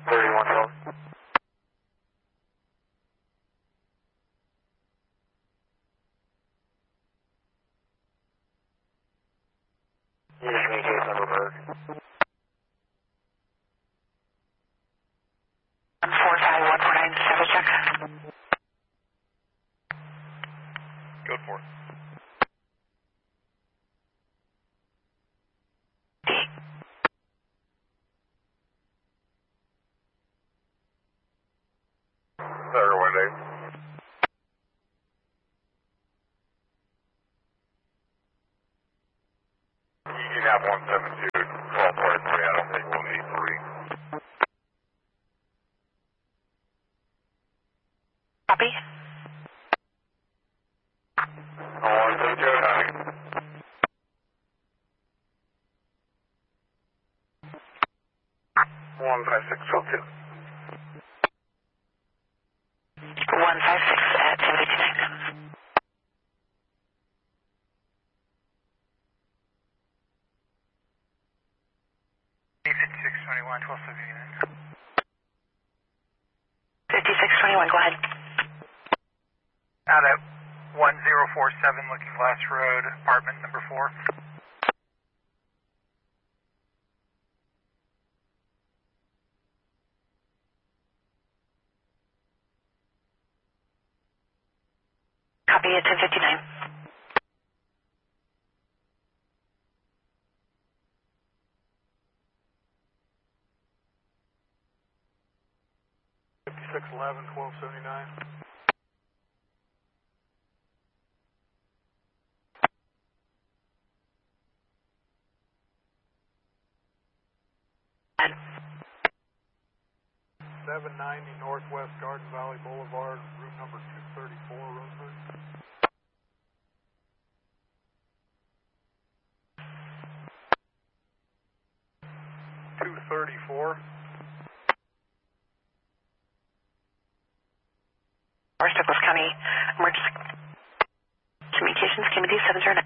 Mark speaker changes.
Speaker 1: 3112. You just communicate with Lumberberg.
Speaker 2: 145-149, service check.
Speaker 3: Go for it.
Speaker 1: There, Wendy. You have 172, 1243. I don't think we'll need 3.
Speaker 2: Copy.
Speaker 1: 172, 15612.
Speaker 2: 156 at 789.
Speaker 3: 5621, 1279.
Speaker 2: 5621, go ahead.
Speaker 3: Out at 1047 Looking Glass Road, apartment number 4.
Speaker 2: Copy at 1059. And
Speaker 4: 790 Northwest Garden Valley Boulevard, route number 234, Roseburg.
Speaker 2: Douglas County Emergency Communications, Committee 709.